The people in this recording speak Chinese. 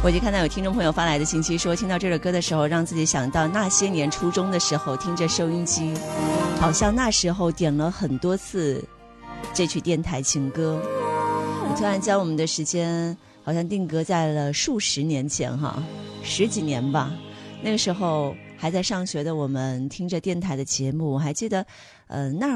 我就看到有听众朋友发来的信息说，听到这首歌的时候让自己想到那些年初中的时候听着收音机，好像那时候点了很多次这曲电台情歌。我突然将我们的时间好像定格在了数十年前哈，10几年吧。那个时候还在上学的我们听着电台的节目，我还记得那